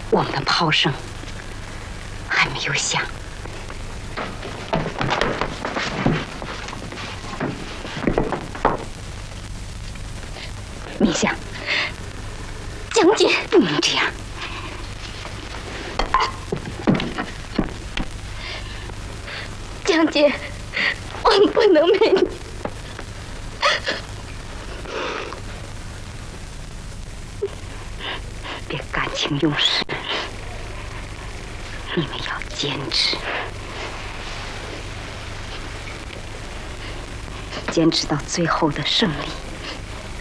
我们的炮声还没有响。明香， 将军， 不能这样。 将军，我们不能没你。 别感情用事，你们要坚持，坚持到最后的胜利。